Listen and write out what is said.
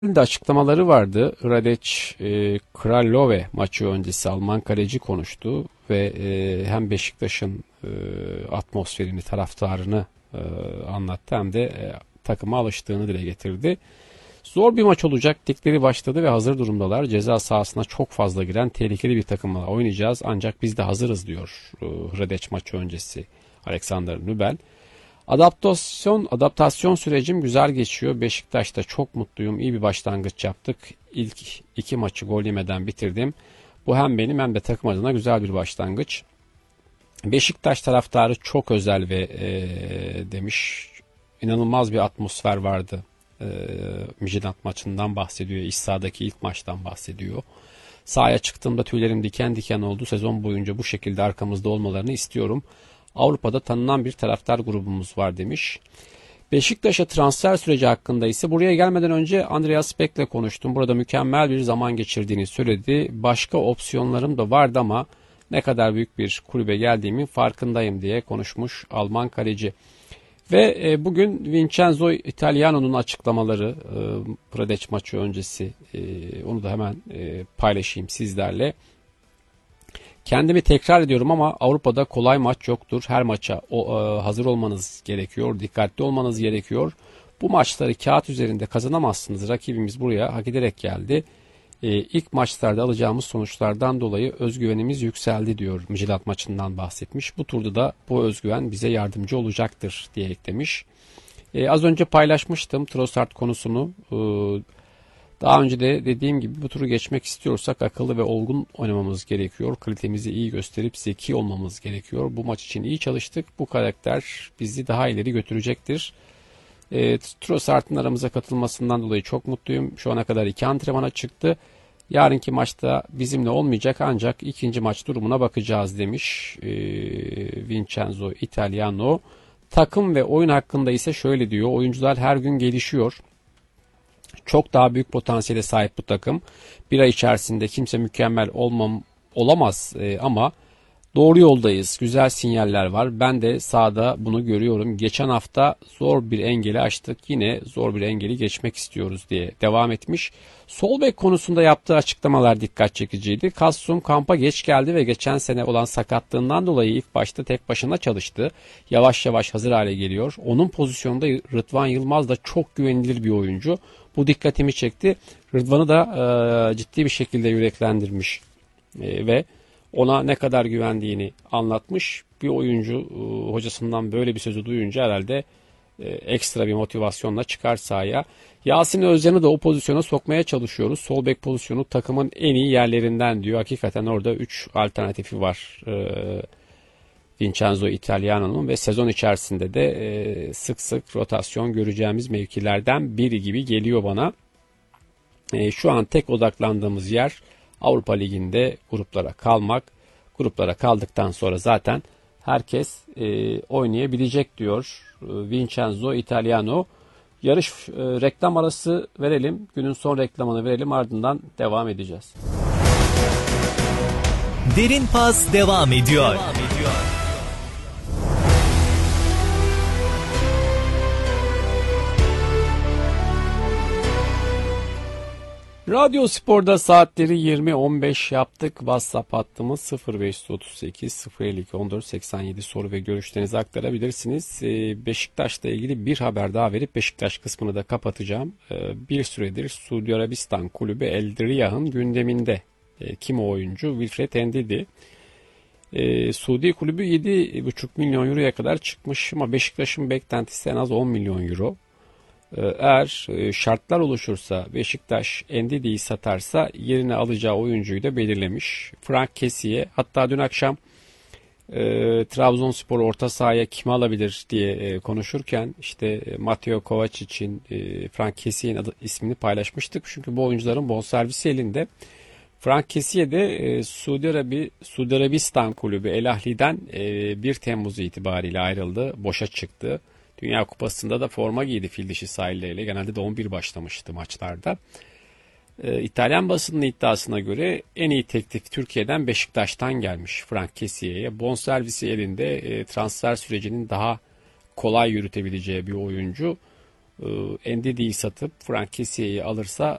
de açıklamaları vardı. Hradeç Kralove maçı öncesi Alman kaleci konuştu ve hem Beşiktaş'ın atmosferini, taraftarını anlattı hem de takıma alıştığını dile getirdi. Zor bir maç olacak. Dikleri başladı ve hazır durumdalar. Ceza sahasına çok fazla giren tehlikeli bir takımla oynayacağız. Ancak biz de hazırız diyor Hradeç maçı öncesi Alexander Nübel. Adaptasyon sürecim güzel geçiyor. Beşiktaş'ta çok mutluyum. İyi bir başlangıç yaptık. İlk iki maçı gol yemeden bitirdim. Bu hem benim hem de takım adına güzel bir başlangıç. Beşiktaş taraftarı çok özel ve demiş. İnanılmaz bir atmosfer vardı. Midtjylland maçından bahsediyor. İç sahadaki ilk maçtan bahsediyor. Sahaya çıktığımda tüylerim diken diken oldu. Sezon boyunca bu şekilde arkamızda olmalarını istiyorum. Avrupa'da tanınan bir taraftar grubumuz var demiş. Beşiktaş'a transfer süreci hakkında ise buraya gelmeden önce Andreas Beck'le konuştum. Burada mükemmel bir zaman geçirdiğini söyledi. Başka opsiyonlarım da vardı ama ne kadar büyük bir kulübe geldiğimin farkındayım diye konuşmuş Alman kaleci. Ve bugün Vincenzo Italiano'nun açıklamaları Pradeç maçı öncesi onu da hemen paylaşayım sizlerle. Kendimi tekrar ediyorum ama Avrupa'da kolay maç yoktur. Her maça hazır olmanız gerekiyor, dikkatli olmanız gerekiyor. Bu maçları kağıt üzerinde kazanamazsınız. Rakibimiz buraya hak ederek geldi. İlk maçlarda alacağımız sonuçlardan dolayı özgüvenimiz yükseldi diyor. Midtjylland maçından bahsetmiş. Bu turda da bu özgüven bize yardımcı olacaktır diye eklemiş. Az önce paylaşmıştım Trossard konusunu. Daha önce de dediğim gibi bu turu geçmek istiyorsak akıllı ve olgun oynamamız gerekiyor. Kalitemizi iyi gösterip zeki olmamız gerekiyor. Bu maç için iyi çalıştık. Bu karakter bizi daha ileri götürecektir. Trossard'ın aramıza katılmasından dolayı çok mutluyum. Şu ana kadar 2 antrenmana çıktı. Yarınki maçta bizimle olmayacak ancak ikinci maç durumuna bakacağız demiş Vincenzo Italiano. Takım ve oyun hakkında ise şöyle diyor. Oyuncular her gün gelişiyor. Çok daha büyük potansiyele sahip bu takım. Bir ay içerisinde kimse mükemmel olamaz ama doğru yoldayız. Güzel sinyaller var. Ben de sahada bunu görüyorum. Geçen hafta zor bir engeli aştık. Yine zor bir engeli geçmek istiyoruz diye devam etmiş. Sol bek konusunda yaptığı açıklamalar dikkat çekiciydi. Kassun kampa geç geldi ve geçen sene olan sakatlığından dolayı ilk başta tek başına çalıştı. Yavaş yavaş hazır hale geliyor. Onun pozisyonunda Rıdvan Yılmaz da çok güvenilir bir oyuncu. Bu dikkatimi çekti. Rıdvan'ı da ciddi bir şekilde yüreklendirmiş ve ona ne kadar güvendiğini anlatmış. Bir oyuncu hocasından böyle bir sözü duyunca herhalde ekstra bir motivasyonla çıkar sahaya. Yasin Özcan'ı da o pozisyona sokmaya çalışıyoruz. Sol bek pozisyonu takımın en iyi yerlerinden diyor. Hakikaten orada 3 alternatifi var Vincenzo Italiano'nun ve sezon içerisinde de sık sık rotasyon göreceğimiz mevkilerden biri gibi geliyor bana. Şu an tek odaklandığımız yer Avrupa Ligi'nde gruplara kalmak. Gruplara kaldıktan sonra zaten herkes oynayabilecek diyor Vincenzo Italiano. Yarış reklam arası verelim. Günün son reklamını verelim, ardından devam edeceğiz. Derin Pas devam ediyor. Radyo Spor'da saatleri 20.15 yaptık. WhatsApp hattımız 0538 052 14 87 soru ve görüşlerinizi aktarabilirsiniz. Beşiktaş'la ilgili bir haber daha verip Beşiktaş kısmını da kapatacağım. Bir süredir Suudi Arabistan kulübü El Riyah'ın gündeminde. Kim o oyuncu? Wilfred Ndidi. Suudi kulübü 7,5 milyon euroya kadar çıkmış ama Beşiktaş'ın beklentisi en az 10 milyon euro. Eğer şartlar oluşursa Beşiktaş Ndidi'yi satarsa yerine alacağı oyuncuyu da belirlemiş. Frank Kessié, hatta dün akşam Trabzonspor orta sahaya kimi alabilir diye konuşurken işte Mateo Kovacic'in Frank Kessié'nin ismini paylaşmıştık. Çünkü bu oyuncuların bonservisi elinde. Frank Kessié de Suudi Arabistan kulübü El Ahli'den 1 Temmuz itibariyle ayrıldı. Boşa çıktı. Dünya Kupası'nda da forma giydi fil dişi sahilleriyle. Genelde de 11 başlamıştı maçlarda. İtalyan basının iddiasına göre en iyi teklif Türkiye'den Beşiktaş'tan gelmiş Frank Kessié'ye. Bonservisi elinde, transfer sürecinin daha kolay yürütebileceği bir oyuncu. Ndidi'yi satıp Frank Kessié'yi alırsa